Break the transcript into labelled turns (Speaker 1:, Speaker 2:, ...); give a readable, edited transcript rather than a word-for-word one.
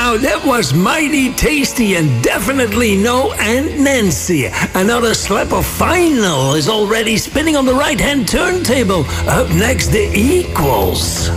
Speaker 1: Now that was mighty tasty and definitely no Aunt Nancy. Another slap of final is already spinning on the right-hand turntable. Up next, the equals.